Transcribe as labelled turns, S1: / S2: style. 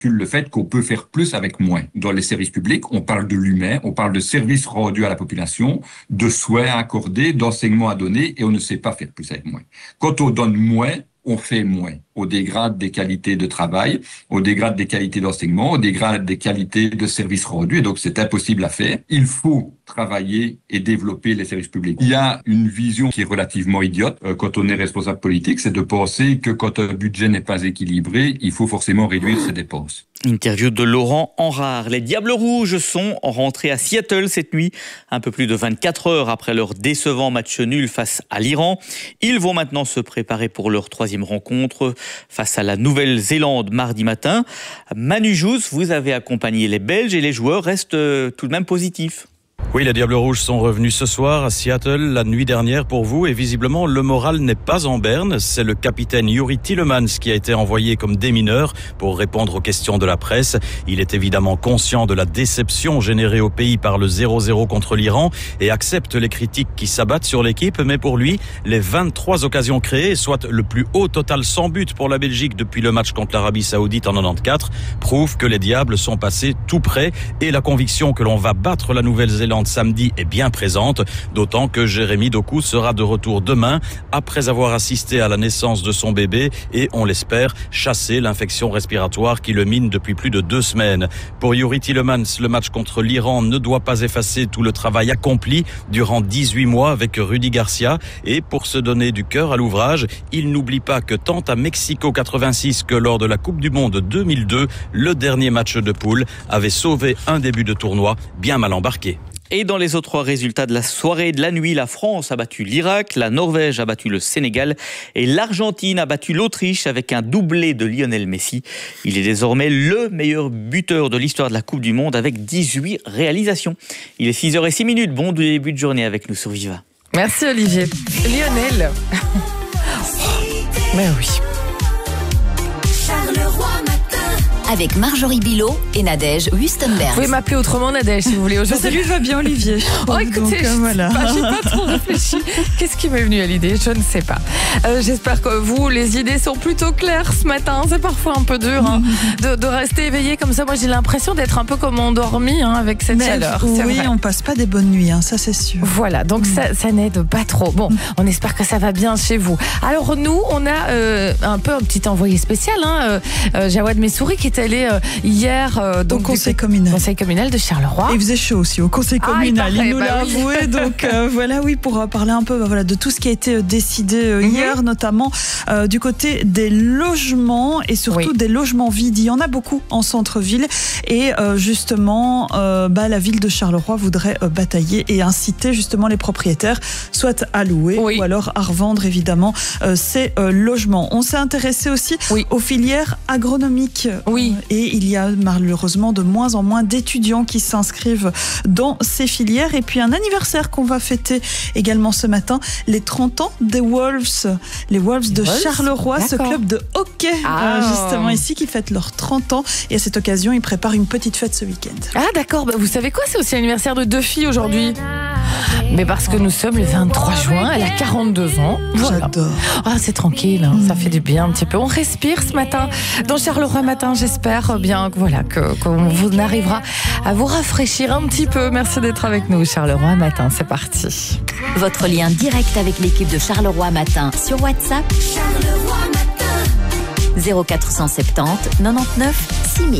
S1: le fait qu'on peut faire plus avec moins. Dans les services publics, on parle de l'humain, on parle de services rendus à la population, de soins accordés, d'enseignements à donner, et on ne sait pas faire plus avec moins. Quand on donne moins, on fait moins. On dégrade des qualités de travail, on dégrade des qualités d'enseignement, on dégrade des qualités de services rendus, et donc c'est impossible à faire. Il faut travailler et développer les services publics. Il y a une vision qui est relativement idiote quand on est responsable politique, c'est de penser que quand un budget n'est pas équilibré, il faut forcément réduire ses dépenses.
S2: Interview de Laurent Enrard. Les Diables Rouges sont rentrés à Seattle cette nuit, un peu plus de 24 heures après leur décevant match nul face à l'Iran. Ils vont maintenant se préparer pour leur 3e rencontre face à la Nouvelle-Zélande mardi matin. Manu Jousse, vous avez accompagné les Belges et les joueurs restent tout de même positifs.
S3: Oui, les Diables Rouges sont revenus ce soir à Seattle la nuit dernière pour vous et visiblement le moral n'est pas en berne. C'est le capitaine Youri Tielemans qui a été envoyé comme démineur pour répondre aux questions de la presse. Il est évidemment conscient de la déception générée au pays par le 0-0 contre l'Iran et accepte les critiques qui s'abattent sur l'équipe. Mais pour lui, les 23 occasions créées, soit le plus haut total sans but pour la Belgique depuis le match contre l'Arabie Saoudite en 94, prouvent que les Diables sont passés tout près et la conviction que l'on va battre la Nouvelle-Zélande samedi est bien présente, d'autant que Jérémy Doku sera de retour demain après avoir assisté à la naissance de son bébé et, on l'espère, chasser l'infection respiratoire qui le mine depuis plus de 2 semaines. Pour Youri Tielemans, le match contre l'Iran ne doit pas effacer tout le travail accompli durant 18 mois avec Rudy Garcia et pour se donner du cœur à l'ouvrage, il n'oublie pas que tant à Mexico 86 que lors de la Coupe du Monde 2002, le dernier match de poule avait sauvé un début de tournoi bien mal embarqué.
S2: Et dans les autres résultats de la soirée et de la nuit, la France a battu l'Irak, la Norvège a battu le Sénégal et l'Argentine a battu l'Autriche avec un doublé de Lionel Messi. Il est désormais le meilleur buteur de l'histoire de la Coupe du Monde avec 18 réalisations. Il est 6h06, bon début de journée avec nous sur Viva.
S4: Merci Olivier. Lionel. Mais oui.
S5: Avec Marjorie Bilot et Nadège Wustenberg.
S4: Vous pouvez m'appeler autrement Nadège si vous voulez aujourd'hui.
S6: Ça lui va bien Olivier.
S4: Oh écoutez,
S6: voilà.
S4: j'ai pas trop réfléchi. Qu'est-ce qui m'est venu à l'idée? Je ne sais pas. J'espère que vous, les idées sont plutôt claires ce matin. C'est parfois un peu dur de rester éveillé comme ça. Moi j'ai l'impression d'être un peu comme endormi avec cette chaleur.
S6: Oui, on passe pas des bonnes nuits, ça c'est sûr.
S4: Voilà, donc ça n'aide pas trop. Bon, on espère que ça va bien chez vous. Alors nous, on a un petit envoyé spécial, Jawad Messouri qui est allé hier
S6: au conseil communal
S4: de Charleroi.
S6: Il faisait chaud aussi au conseil communal, il nous l'a avoué. Donc voilà, pour parler un peu de tout ce qui a été décidé hier, notamment du côté des logements et surtout des logements vides. Il y en a beaucoup en centre-ville et justement la ville de Charleroi voudrait batailler et inciter justement les propriétaires soit à louer ou alors à revendre évidemment ces logements. On s'est intéressé aussi aux filières agronomiques. Et il y a malheureusement de moins en moins d'étudiants qui s'inscrivent dans ces filières. Et puis un anniversaire qu'on va fêter également ce matin, les 30 ans des Wolves. Les Wolves de Charleroi, ce club de hockey justement ici qui fête leurs 30 ans. Et à cette occasion, ils préparent une petite fête ce week-end.
S4: Ah d'accord, vous savez quoi, c'est aussi l'anniversaire de 2 filles aujourd'hui. Mais parce que nous sommes le 23 juin, elle a 42 ans. Voilà.
S6: J'adore.
S4: C'est tranquille, ça fait du bien un petit peu. On respire ce matin dans Charleroi Matin. J'espère bien qu'on arrivera à vous rafraîchir un petit peu. Merci d'être avec nous, Charleroi Matin. C'est parti.
S5: Votre lien direct avec l'équipe de Charleroi Matin sur WhatsApp. Charleroi Matin. 0470 99